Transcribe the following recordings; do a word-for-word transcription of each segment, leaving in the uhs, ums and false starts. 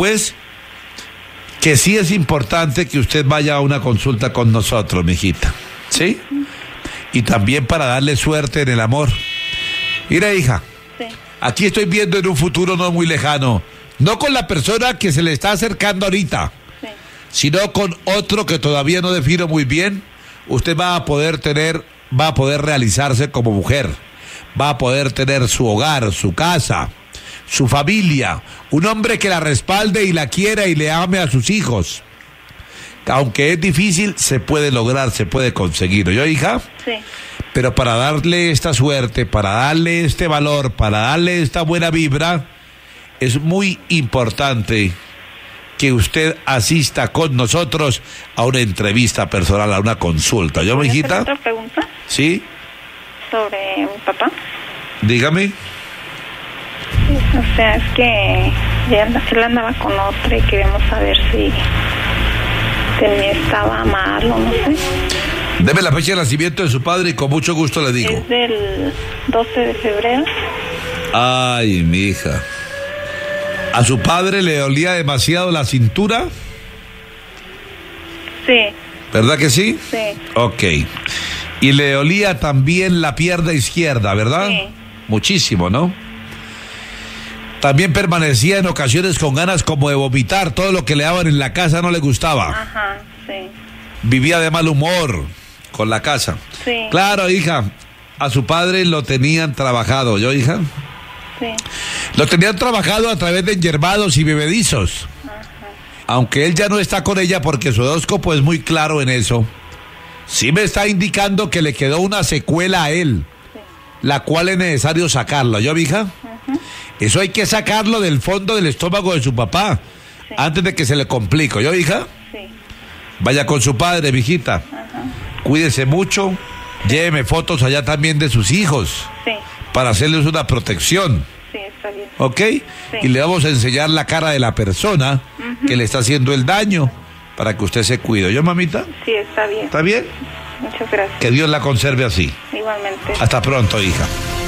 pues, que sí es importante que usted vaya a una consulta con nosotros, mijita, ¿sí? Y también para darle suerte en el amor. Mira, hija, Sí. aquí estoy viendo en un futuro no muy lejano, no con la persona que se le está acercando ahorita, Sí. sino con otro que todavía no defino muy bien. Usted va a poder tener, va a poder realizarse como mujer, va a poder tener su hogar, su casa, su familia, un hombre que la respalde y la quiera y le ame a sus hijos. Aunque es difícil, se puede lograr, se puede conseguir, ¿oyó, hija? Sí. Pero para darle esta suerte, para darle este valor, para darle esta buena vibra, es muy importante que usted asista con nosotros a una entrevista personal, a una consulta. ¿Yo, ¿Puedo hacer mijita? otra pregunta Sí, sobre mi papá? dígame. O sea, es que ya anda- él andaba con otra y queremos saber si tenía, estaba mal o no sé. Deme la fecha de nacimiento de su padre y con mucho gusto le digo. Es del doce de febrero. Ay, mi hija. ¿A su padre le dolía demasiado la cintura? Sí, ¿Verdad que sí? sí, Ok. Y le dolía también la pierna izquierda, ¿verdad? Sí. Muchísimo, ¿no? También permanecía en ocasiones con ganas como de vomitar. Todo lo que le daban en la casa no le gustaba. ajá, sí, Vivía de mal humor con la casa. sí, Claro, hija. A su padre lo tenían trabajado, ¿yo, hija? sí, Lo tenían trabajado a través de enyerbados y bebedizos. Aunque él ya no está con ella porque su horóscopo es muy claro en eso, sí me está indicando que le quedó una secuela a él, la cual es necesario sacarlo. ¿Yo, hija? Eso hay que sacarlo del fondo del estómago de su papá, Sí. antes de que se le complique. ¿Yo, hija? sí, Vaya con su padre, mijita. Cuídese mucho. Lléveme fotos allá también de sus hijos sí, para hacerles una protección. sí, está bien. ¿Ok? Y le vamos a enseñar la cara de la persona que le está haciendo el daño para que usted se cuide. ¿Yo, mamita? Sí, está bien. ¿Está bien? Muchas gracias. Que Dios la conserve así. Igualmente. Hasta pronto, hija.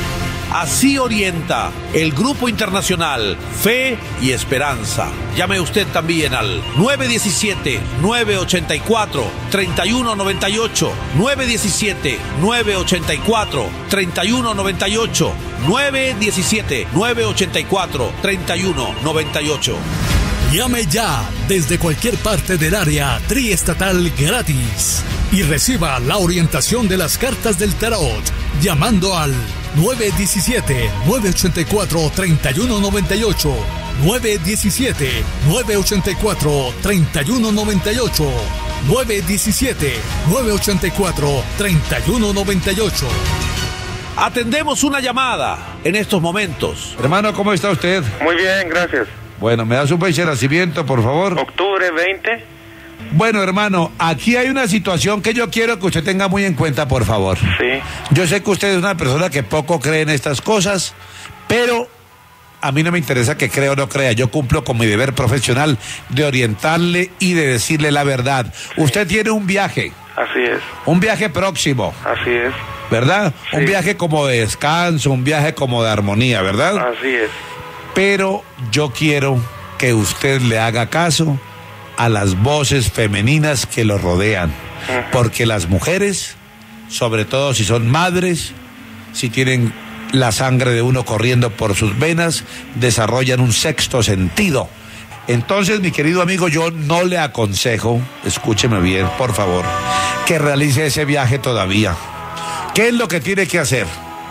Así orienta el Grupo Internacional Fe y Esperanza. Llame usted también al nueve uno siete, nueve ocho cuatro, tres uno nueve ocho, nueve uno siete, nueve ocho cuatro, tres uno nueve ocho, nueve uno siete, nueve ocho cuatro, tres uno nueve ocho. Llame ya desde cualquier parte del área triestatal gratis y reciba la orientación de las cartas del tarot llamando al nueve uno siete, nueve ocho cuatro, tres uno nueve ocho, nueve uno siete, nueve ocho cuatro, tres uno nueve ocho, nueve uno siete, nueve ocho cuatro, tres uno nueve ocho. Atendemos una llamada en estos momentos. Hermano, ¿cómo está usted? Muy bien, gracias. Bueno, ¿me da su fecha de nacimiento, por favor? Octubre veinte. Bueno, hermano, aquí hay una situación que yo quiero que usted tenga muy en cuenta, por favor. Sí. Yo sé que usted es una persona que poco cree en estas cosas, pero a mí no me interesa que crea o no crea. Yo cumplo con mi deber profesional de orientarle y de decirle la verdad. Usted tiene un viaje, Así es, un viaje próximo, así es, ¿verdad? Sí. Un viaje como de descanso, un viaje como de armonía, ¿verdad? así es. Pero yo quiero que usted le haga caso a las voces femeninas que lo rodean, porque las mujeres, sobre todo si son madres, si tienen la sangre de uno corriendo por sus venas, desarrollan un sexto sentido. Entonces, mi querido amigo, yo no le aconsejo, escúcheme bien, por favor, que realice ese viaje todavía. ¿Qué es lo que tiene que hacer?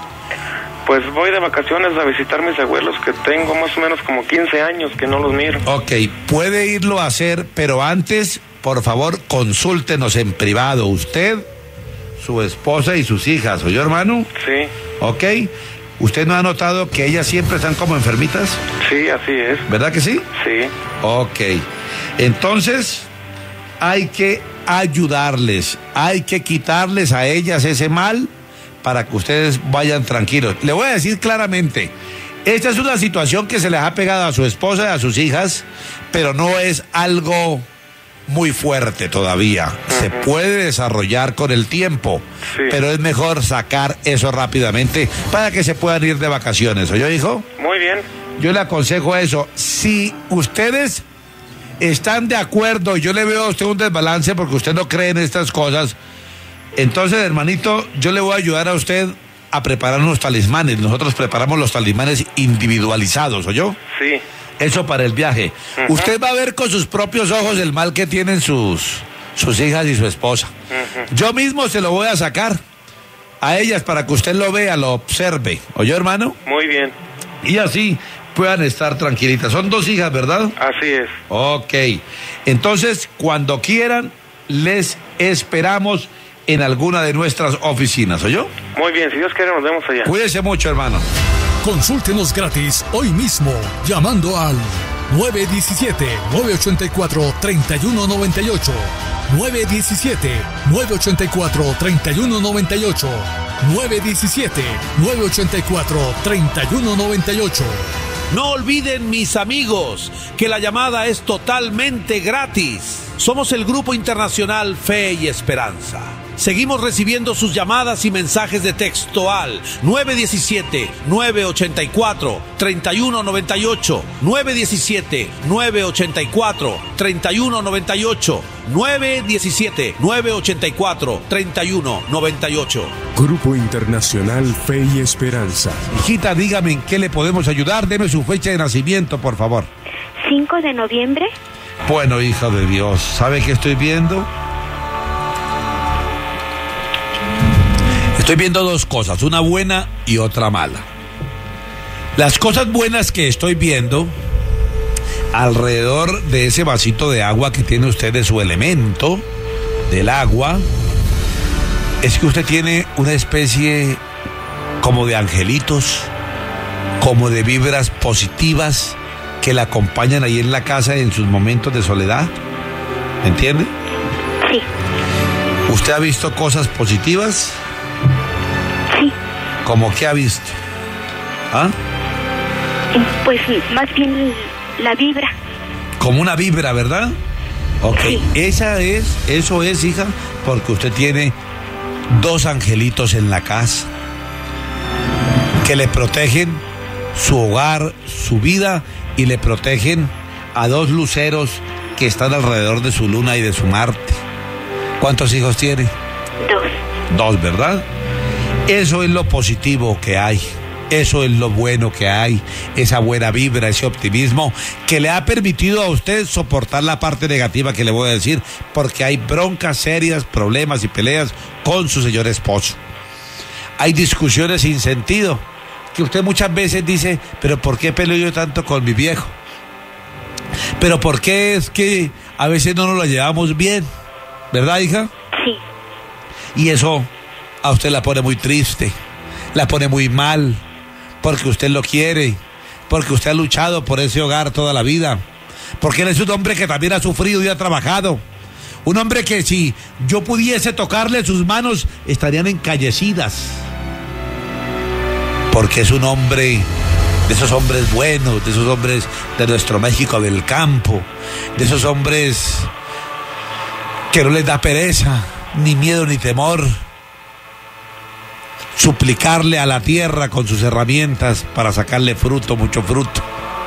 Pues voy de vacaciones a visitar mis abuelos, que tengo más o menos como quince años que no los miro. Ok, puede irlo a hacer, pero antes, por favor, consúltenos en privado. Usted, su esposa y sus hijas, ¿oyó, hermano? Sí, Ok. ¿Usted no ha notado que ellas siempre están como enfermitas? sí, así es. ¿Verdad que sí? Sí, Ok. Entonces, hay que ayudarles, hay que quitarles a ellas ese mal para que ustedes vayan tranquilos. Le voy a decir claramente, esta es una situación que se les ha pegado a su esposa y a sus hijas, pero no es algo muy fuerte todavía. Se puede desarrollar con el tiempo, Sí. pero es mejor sacar eso rápidamente para que se puedan ir de vacaciones. ¿Oyó, hijo? muy bien. Yo le aconsejo eso. Si ustedes están de acuerdo, yo le veo a usted un desbalance porque usted no cree en estas cosas, entonces, hermanito, yo le voy a ayudar a usted a preparar unos talismanes. Nosotros preparamos los talismanes individualizados, ¿oyó? Sí. Eso para el viaje. Uh-huh. Usted va a ver con sus propios ojos el mal que tienen sus, sus hijas y su esposa. Uh-huh. Yo mismo se lo voy a sacar a ellas para que usted lo vea, lo observe. ¿Oyó, hermano? Muy bien. Y así puedan estar tranquilitas. Son dos hijas, ¿verdad? Así es. Ok. Entonces, cuando quieran, les esperamos en alguna de nuestras oficinas, ¿oyó? Muy bien, si Dios quiere nos vemos allá. Cuídese mucho, hermano. Consúltenos gratis hoy mismo llamando al nueve uno siete, nueve ocho cuatro, tres uno nueve ocho, nueve uno siete, nueve ocho cuatro, tres uno nueve ocho, nueve uno siete, nueve ocho cuatro, tres uno nueve ocho. No olviden, mis amigos, que la llamada es totalmente gratis. Somos el Grupo Internacional Fe y Esperanza. Seguimos recibiendo sus llamadas y mensajes de texto al nueve uno siete, nueve ocho cuatro, tres uno nueve ocho, nueve uno siete, nueve ocho cuatro, tres uno nueve ocho, nueve uno siete, nueve ocho cuatro, tres uno nueve ocho. Grupo Internacional Fe y Esperanza. Hijita, dígame en qué le podemos ayudar. Deme su fecha de nacimiento, por favor. cinco de noviembre. Bueno, hija de Dios, ¿sabe qué estoy viendo? Estoy viendo dos cosas, una buena y otra mala. Las cosas buenas que estoy viendo, alrededor de ese vasito de agua que tiene usted de su elemento, del agua, es que usted tiene una especie como de angelitos, como de vibras positivas que la acompañan ahí en la casa en sus momentos de soledad. ¿Me entiende? Sí. ¿Usted ha visto cosas positivas? Sí. ¿Cómo qué ha visto? ¿Ah? Pues más bien la vibra. Como una vibra, ¿verdad? Ok, sí. Esa es, eso es, hija, porque usted tiene dos angelitos en la casa que le protegen su hogar, su vida, y le protegen a dos luceros que están alrededor de su luna y de su Marte. ¿Cuántos hijos tiene? Dos. Dos, ¿verdad? Eso es lo positivo que hay. Eso es lo bueno que hay, esa buena vibra, ese optimismo que le ha permitido a usted soportar la parte negativa que le voy a decir, porque hay broncas serias, problemas y peleas con su señor esposo. Hay discusiones sin sentido, que usted muchas veces dice, pero ¿por qué peleo yo tanto con mi viejo? Pero ¿por qué es que a veces no nos lo llevamos bien? ¿Verdad, hija? Sí. Y eso a usted la pone muy triste, la pone muy mal, porque usted lo quiere, porque usted ha luchado por ese hogar toda la vida, porque él es un hombre que también ha sufrido y ha trabajado, un hombre que si yo pudiese tocarle sus manos estarían encallecidas, porque es un hombre de esos hombres buenos, de esos hombres de nuestro México del campo, de esos hombres que no les da pereza, ni miedo ni temor, suplicarle a la tierra con sus herramientas para sacarle fruto, mucho fruto.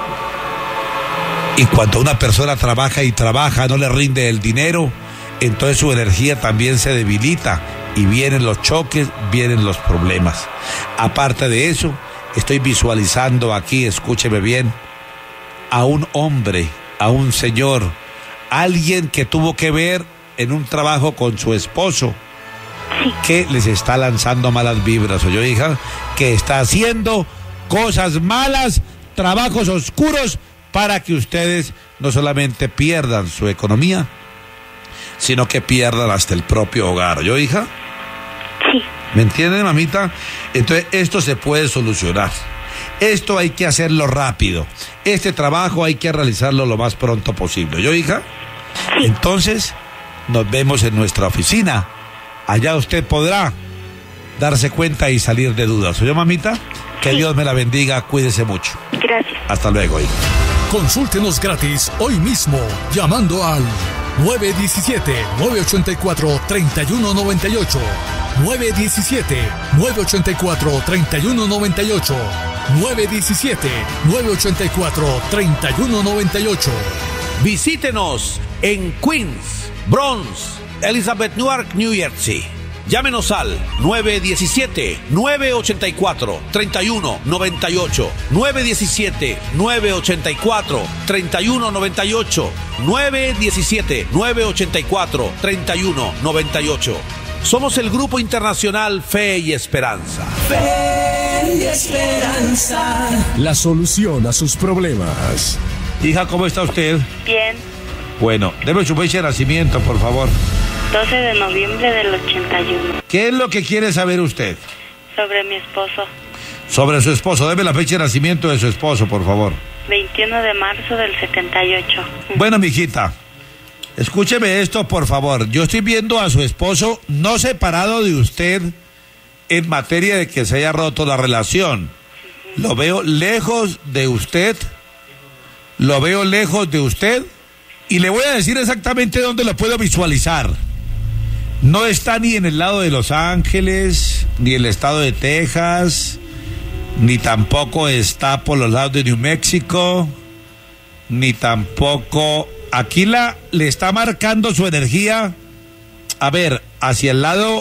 Y cuando una persona trabaja y trabaja, no le rinde el dinero, entonces su energía también se debilita y vienen los choques, vienen los problemas. Aparte de eso, estoy visualizando aquí, escúcheme bien, a un hombre, a un señor, alguien que tuvo que ver en un trabajo con su esposo, Sí. que les está lanzando malas vibras, ¿oyó, hija? Que está haciendo cosas malas, trabajos oscuros, para que ustedes no solamente pierdan su economía, sino que pierdan hasta el propio hogar, ¿oyó, hija? Sí. ¿Me entienden, mamita? Entonces, esto se puede solucionar. Esto hay que hacerlo rápido. Este trabajo hay que realizarlo lo más pronto posible, ¿oyó, hija? Sí. Entonces, nos vemos en nuestra oficina. Allá usted podrá darse cuenta y salir de dudas. ¿Oyó, mamita? Que Sí. Dios me la bendiga, cuídese mucho. Gracias. Hasta luego, hija. Consúltenos gratis hoy mismo llamando al nueve uno siete, nueve ocho cuatro, tres uno nueve ocho, nueve uno siete, nueve ocho cuatro, tres uno nueve ocho, nueve uno siete, nueve ocho cuatro, tres uno nueve ocho. Visítenos en Queens, Bronx, Elizabeth, Newark, New Jersey. Llámenos al nueve uno siete, nueve ocho cuatro, tres uno nueve ocho, nueve uno siete, nueve ocho cuatro, tres uno nueve ocho, nueve uno siete, nueve ocho cuatro, tres uno nueve ocho. Somos el Grupo Internacional Fe y Esperanza. Fe y Esperanza. La solución a sus problemas. Hija, ¿cómo está usted? Bien. Bueno, deme su fecha de nacimiento, por favor. doce de noviembre del ochenta y uno. ¿Qué es lo que quiere saber usted? Sobre mi esposo. Sobre su esposo. Deme la fecha de nacimiento de su esposo, por favor. veintiuno de marzo del setenta y ocho. Bueno, mijita, escúcheme esto, por favor. Yo estoy viendo a su esposo no separado de usted en materia de que se haya roto la relación. Lo veo lejos de usted. Lo veo lejos de usted. Y le voy a decir exactamente dónde lo puedo visualizar. No está ni en el lado de Los Ángeles, ni en el estado de Texas, ni tampoco está por los lados de New México, ni tampoco... Aquí la, le está marcando su energía, a ver, hacia el lado...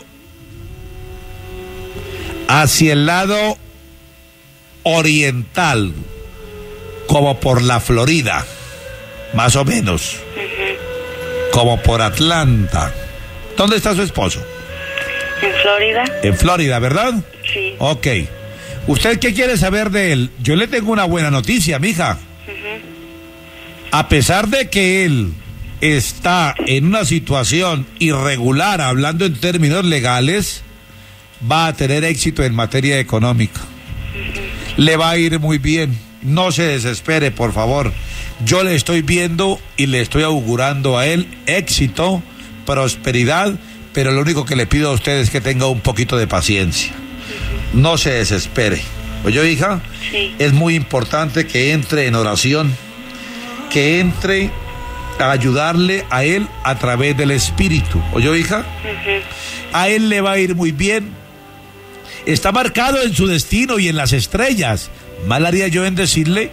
Hacia el lado oriental, como por la Florida, más o menos, como por Atlanta. ¿Dónde está su esposo? ¿En Florida? En Florida, ¿verdad? Sí. Ok. ¿Usted qué quiere saber de él? Yo le tengo una buena noticia, mija. Uh-huh. A pesar de que él está en una situación irregular, hablando en términos legales, va a tener éxito en materia económica. Uh-huh. Le va a ir muy bien. No se desespere, por favor. Yo le estoy viendo y le estoy augurando a él éxito, prosperidad, pero lo único que le pido a usted es que tenga un poquito de paciencia. No se desespere. ¿Oye, hija? Sí. Es muy importante que entre en oración, que entre a ayudarle a él a través del Espíritu. ¿Oye, hija? Uh-huh. A él le va a ir muy bien. Está marcado en su destino y en las estrellas. Mal haría yo en decirle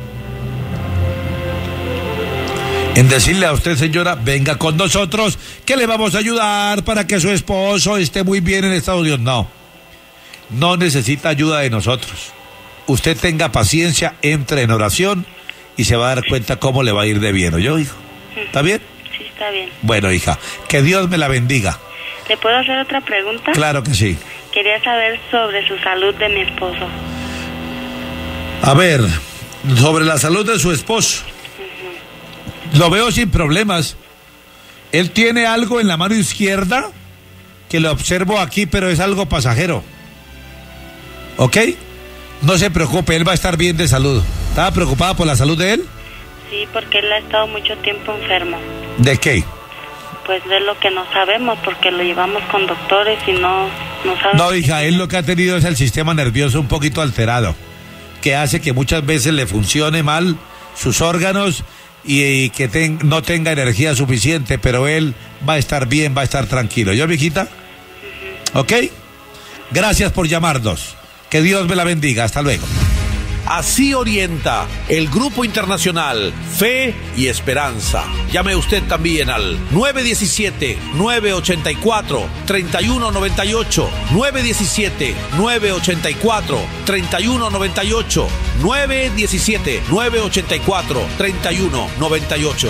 En decirle a usted, señora, venga con nosotros, que le vamos a ayudar para que su esposo esté muy bien en Estados Unidos. No, no necesita ayuda de nosotros. Usted tenga paciencia, entre en oración y se va a dar cuenta cómo le va a ir de bien. ¿Oyó, hijo? ¿Está bien? Sí, está bien. Bueno, hija, que Dios me la bendiga. ¿Le puedo hacer otra pregunta? Claro que sí. Quería saber sobre su salud de mi esposo. A ver, sobre la salud de su esposo. Lo veo sin problemas. Él tiene algo en la mano izquierda que lo observo aquí, pero es algo pasajero. ¿Ok? No se preocupe, él va a estar bien de salud. ¿Estaba preocupada por la salud de él? Sí, porque él ha estado mucho tiempo enfermo. ¿De qué? Pues de lo que no sabemos, porque lo llevamos con doctores y no, no sabemos. No, hija, él lo que ha tenido es el sistema nervioso un poquito alterado, que hace que muchas veces le funcione mal sus órganos y, y que ten, no tenga energía suficiente, pero él va a estar bien, va a estar tranquilo. ¿Yo, mijita? Uh-huh. ¿Ok? Gracias por llamarnos. Que Dios me la bendiga. Hasta luego. Así orienta el Grupo Internacional Fe y Esperanza. Llame usted también al nueve uno siete, nueve ocho cuatro, tres uno nueve ocho, nueve uno siete, nueve ocho cuatro, tres uno nueve ocho, nueve uno siete, nueve ocho cuatro, tres uno nueve ocho.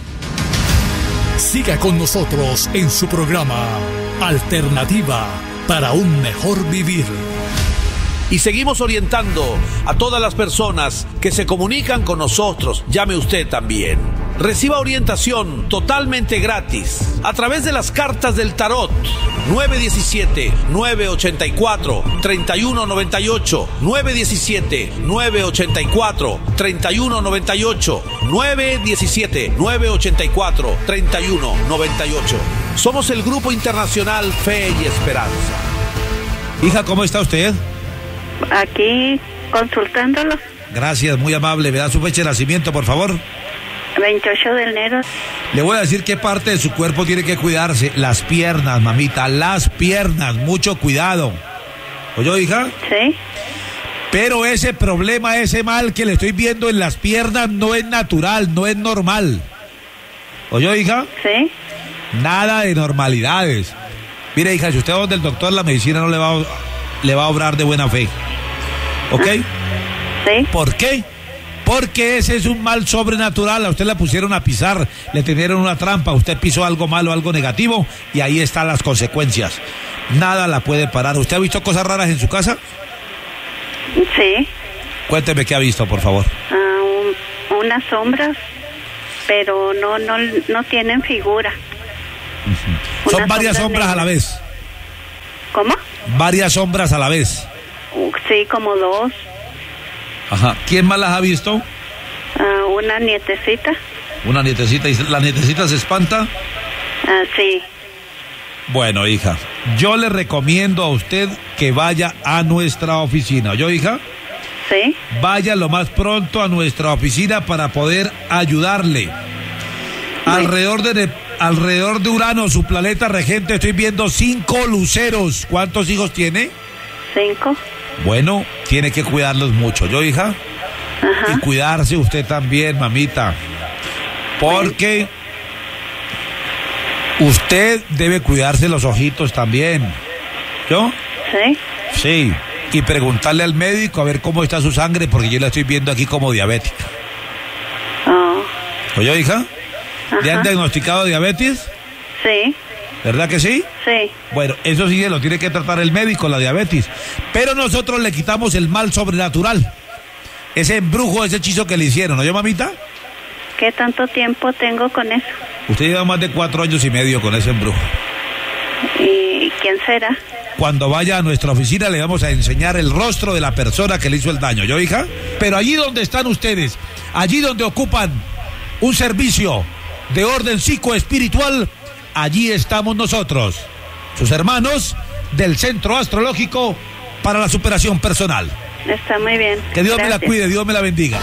Siga con nosotros en su programa Alternativa para un mejor vivir. Y seguimos orientando a todas las personas que se comunican con nosotros. Llame usted también. Reciba orientación totalmente gratis a través de las cartas del tarot. nueve uno siete, nueve ocho cuatro, tres uno nueve ocho, nueve uno siete, nueve ocho cuatro, tres uno nueve ocho, nueve uno siete, nueve ocho cuatro, tres uno nueve ocho. Somos el Grupo Internacional Fe y Esperanza. Hija, ¿cómo está usted? Aquí consultándolo. Gracias, muy amable. ¿Me da su fecha de nacimiento, por favor? veintiocho de enero. Le voy a decir qué parte de su cuerpo tiene que cuidarse. Las piernas, mamita, las piernas. Mucho cuidado. ¿Oyó, hija? Sí. Pero ese problema, ese mal que le estoy viendo en las piernas no es natural, no es normal. ¿Oyó, hija? Sí. Nada de normalidades. Mire, hija, si usted va donde el doctor, la medicina no le va a, le va a obrar de buena fe. ¿Ok? Sí. ¿Por qué? Porque ese es un mal sobrenatural. A usted la pusieron a pisar, le tendieron una trampa, usted pisó algo malo, algo negativo, y ahí están las consecuencias. Nada la puede parar. ¿Usted ha visto cosas raras en su casa? Sí. Cuénteme qué ha visto, por favor. Uh, un, unas sombras, pero no no no tienen figura. Uh-huh. Son varias sombras a la vez. ¿Cómo? Varias sombras a la vez. Uh, sí, como dos. Ajá. ¿Quién más las ha visto? Uh, una nietecita. Una nietecita. ¿Y la nietecita se espanta? Uh, sí. Bueno, hija, yo le recomiendo a usted que vaya a nuestra oficina. ¿Yo, hija? Sí. Vaya lo más pronto a nuestra oficina para poder ayudarle. Sí. Alrededor de alrededor de Urano, su planeta regente, estoy viendo cinco luceros. ¿Cuántos hijos tiene? Cinco. Bueno, tiene que cuidarlos mucho. ¿Yo, hija? Ajá. Y cuidarse usted también, mamita. Porque usted debe cuidarse los ojitos también. ¿Yo? Sí. Sí. Y preguntarle al médico a ver cómo está su sangre, porque yo la estoy viendo aquí como diabética. Oh. ¿Oye, hija? Ajá. ¿Le han diagnosticado diabetes? Sí. ¿Verdad que sí? Sí. Bueno, eso sí lo tiene que tratar el médico, la diabetes. Pero nosotros le quitamos el mal sobrenatural. Ese embrujo, ese hechizo que le hicieron, ¿no, mamita? ¿Qué tanto tiempo tengo con eso? Usted lleva más de cuatro años y medio con ese embrujo. ¿Y quién será? Cuando vaya a nuestra oficina le vamos a enseñar el rostro de la persona que le hizo el daño, ¿yo, hija? Pero allí donde están ustedes, allí donde ocupan un servicio de orden psicoespiritual, allí estamos nosotros, sus hermanos del Centro Astrológico para la Superación Personal. Está muy bien. Que Dios Gracias. me la cuide, Dios me la bendiga.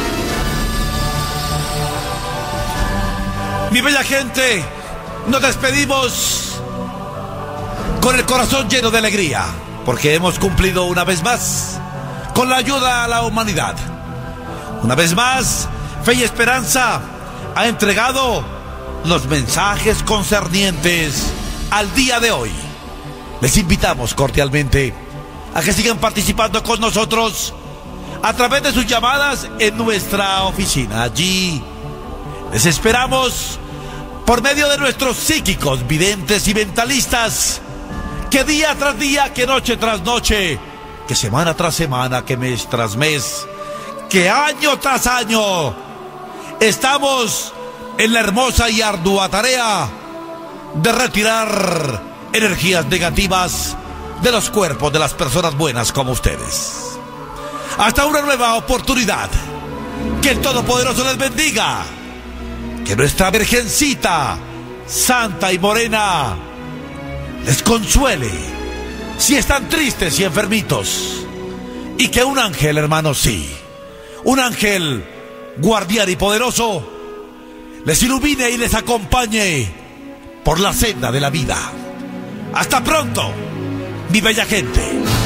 Mi bella gente, nos despedimos con el corazón lleno de alegría, porque hemos cumplido una vez más con la ayuda a la humanidad. Una vez más, Fe y Esperanza ha entregado los mensajes concernientes al día de hoy. Les invitamos cordialmente a que sigan participando con nosotros a través de sus llamadas en nuestra oficina. Allí les esperamos por medio de nuestros psíquicos, videntes y mentalistas, que día tras día, que noche tras noche, que semana tras semana, que mes tras mes, que año tras año, estamos en la hermosa y ardua tarea de retirar energías negativas de los cuerpos de las personas buenas como ustedes. Hasta una nueva oportunidad. Que el Todopoderoso les bendiga. Que nuestra Virgencita Santa y Morena les consuele si están tristes y enfermitos. Y que un ángel, hermanos, sí, un ángel guardián y poderoso les ilumine y les acompañe por la senda de la vida. Hasta pronto, mi bella gente.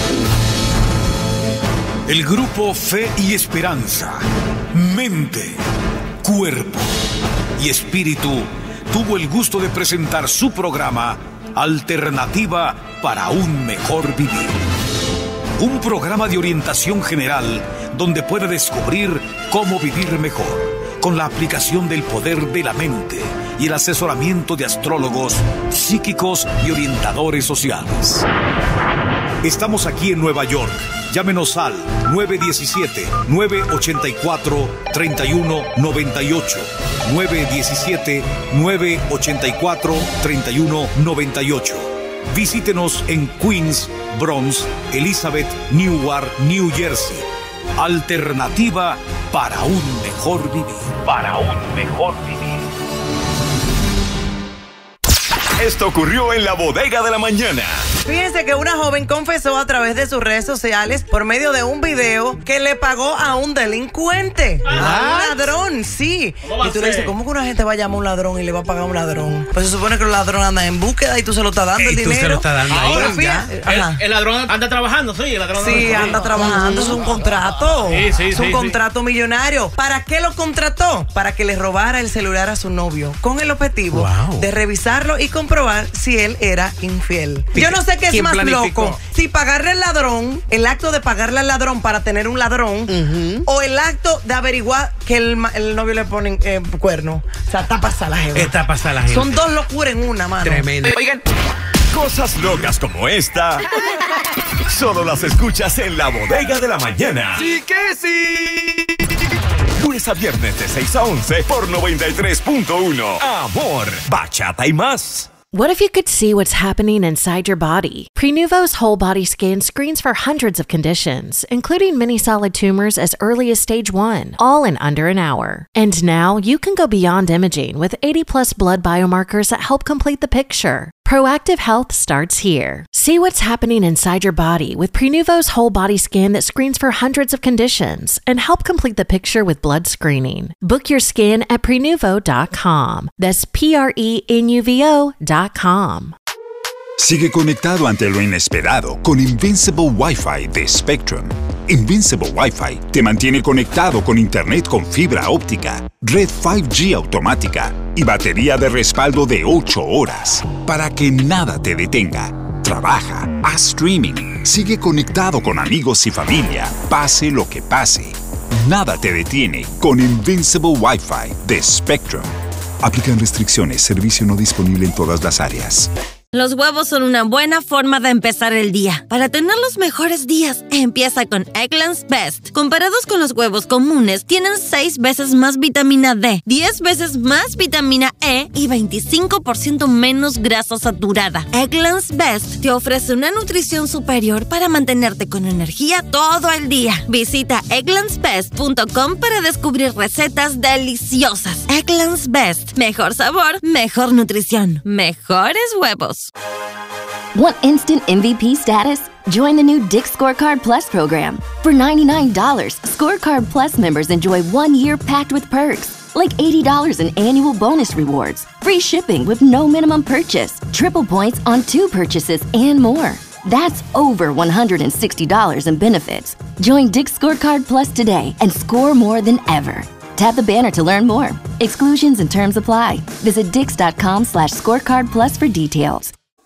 El grupo Fe y Esperanza, mente, cuerpo y espíritu tuvo el gusto de presentar su programa Alternativa para un mejor vivir. Un programa de orientación general donde puede descubrir cómo vivir mejor con la aplicación del poder de la mente y el asesoramiento de astrólogos, psíquicos y orientadores sociales. Estamos aquí en Nueva York. Llámenos al nueve uno siete, nueve ocho cuatro, tres uno nueve ocho, nueve uno siete, nueve ocho cuatro, tres uno nueve ocho. Visítenos en Queens, Bronx, Elizabeth, Newark, New Jersey. Alternativa para un mejor vivir. Para un mejor vivir. Esto ocurrió en la bodega de la mañana. Fíjense que una joven confesó a través de sus redes sociales por medio de un video que le pagó a un delincuente, a un ladrón, sí. Y tú le dices, ¿cómo que una gente va a llamar a un ladrón y le va a pagar a un ladrón? Pues se supone que el ladrón anda en búsqueda y tú se lo estás dando el y tú dinero. se lo estás dando ahí. Ahora, Ya. el, el ladrón anda trabajando, sí, el ladrón Sí, anda, anda trabajando, es un contrato. Sí, sí, es un sí, contrato sí. millonario. ¿Para qué lo contrató? Para que le robara el celular a su novio, con el objetivo Wow. de revisarlo y comprobar si él era infiel. Yo no sé qué es ¿Quién más planificó? loco, si pagarle al ladrón, el acto de pagarle al ladrón para tener un ladrón, uh-huh. o el acto de averiguar que el, el novio le pone eh, cuerno. O sea, está pasada la gente. Está pasada la gente. Son dos locuras en una, mano. Tremendo. Oigan, cosas locas como esta solo las escuchas en la bodega de la mañana. ¡Sí que sí! Lunes a viernes de seis a once por noventa y tres punto uno. Amor, bachata y más. What if you could see what's happening inside your body? Prenuvo's whole body scan screens for hundreds of conditions, including many solid tumors as early as stage one, all in under an hour. And now you can go beyond imaging with eighty plus blood biomarkers that help complete the picture. Proactive health starts here. See what's happening inside your body with Prenuvo's whole body scan that screens for hundreds of conditions and help complete the picture with blood screening. Book your scan at prenuvo dot com. That's P R E N U V O dot com. Sigue conectado ante lo inesperado con Invincible Wi-Fi de Spectrum. Invincible Wi-Fi te mantiene conectado con internet con fibra óptica, red cinco G automática y batería de respaldo de ocho horas para que nada te detenga. Trabaja, haz streaming, sigue conectado con amigos y familia, pase lo que pase. Nada te detiene con Invincible Wi-Fi de Spectrum. Aplican restricciones, servicio no disponible en todas las áreas. Los huevos son una buena forma de empezar el día. Para tener los mejores días, empieza con Eggland's Best. Comparados con los huevos comunes, tienen seis veces más vitamina D, diez veces más vitamina E y veinticinco por ciento menos grasa saturada. Eggland's Best te ofrece una nutrición superior para mantenerte con energía todo el día. Visita egglands best punto com para descubrir recetas deliciosas. Eggland's Best. Mejor sabor, mejor nutrición, mejores huevos. Want instant M V P status? Join the new Dick's Scorecard Plus program. For ninety-nine dollars, Scorecard Plus members enjoy one year packed with perks, like eighty dollars in annual bonus rewards, free shipping with no minimum purchase, triple points on two purchases, and more. That's over one hundred sixty dollars in benefits. Join Dick's Scorecard Plus today and score more than ever. Tap the banner to learn more. Exclusions and terms apply. Visit dix dot com slash scorecard plus for details.